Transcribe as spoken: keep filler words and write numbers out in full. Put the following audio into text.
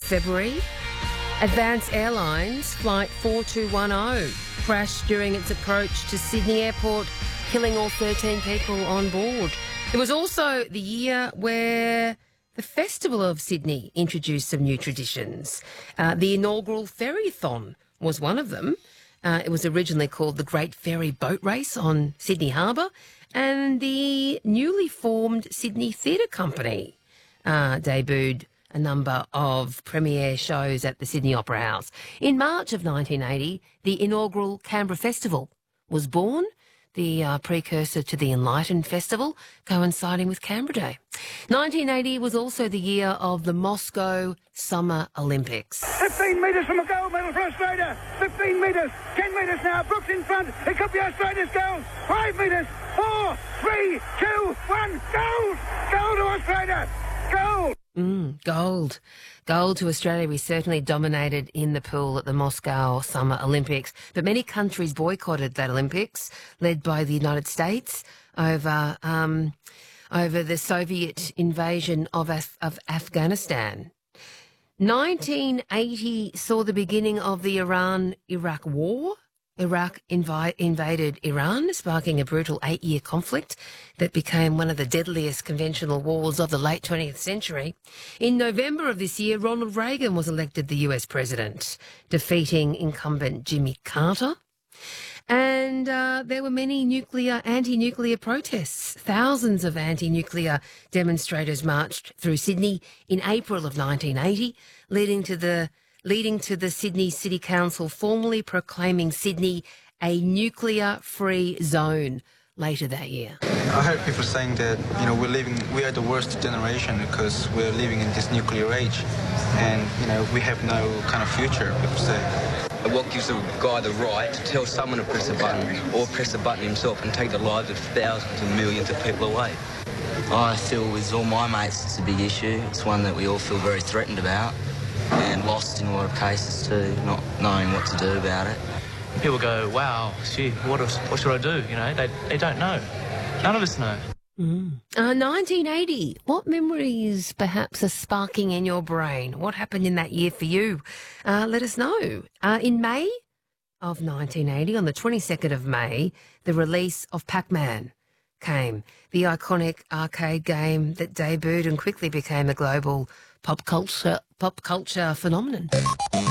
February. Advance Airlines Flight four two one zero crashed during its approach to Sydney Airport, killing all thirteen people on board. It was also the year where the Festival of Sydney introduced some new traditions. Uh, the inaugural Ferrython was one of them. Uh, it was originally called the Great Ferry Boat Race on Sydney Harbour, and the newly formed Sydney Theatre Company uh, debuted a number of premiere shows at the Sydney Opera House. In March of nineteen eighty, the inaugural Canberra Festival was born, the uh, precursor to the Enlightened Festival, coinciding with Canberra Day. nineteen eighty was also the year of the Moscow Summer Olympics. fifteen metres from a gold medal for Australia. fifteen metres, ten metres now. Brooks in front. It could be Australia's gold. five metres, four, three, two, one. Gold! Gold to Australia! Gold! Mm, gold. Gold to Australia. We certainly dominated in the pool at the Moscow Summer Olympics. But many countries boycotted that Olympics, led by the United States over um, over the Soviet invasion of, Af- of Afghanistan. nineteen eighty saw the beginning of the Iran-Iraq War. Iraq invi- invaded Iran, sparking a brutal eight-year conflict that became one of the deadliest conventional wars of the late twentieth century. In November of this year, Ronald Reagan was elected the U S president, defeating incumbent Jimmy Carter. And uh, there were many nuclear, anti-nuclear protests. Thousands of anti-nuclear demonstrators marched through Sydney in April of nineteen eighty, leading to the leading to the Sydney City Council formally proclaiming Sydney a nuclear-free zone later that year. I heard people saying that, you know, we're living, we are the worst generation because we're living in this nuclear age, and, you know, we have no kind of future, people say. What gives a guy the right to tell someone to press a button, or press a button himself and take the lives of thousands and millions of people away? I feel with all my mates it's a big issue. It's one that we all feel very threatened about and lost in a lot of cases too, not knowing what to do about it. People go, wow, gee, what, if, what should I do? You know, they, they don't know. None of us know. Mm. Uh, nineteen eighty, what memories perhaps are sparking in your brain? What happened in that year for you? Uh, let us know. Uh, in May of nineteen eighty, on the twenty-second of May, the release of Pac-Man came, the iconic arcade game that debuted and quickly became a global pop culture pop culture phenomenon.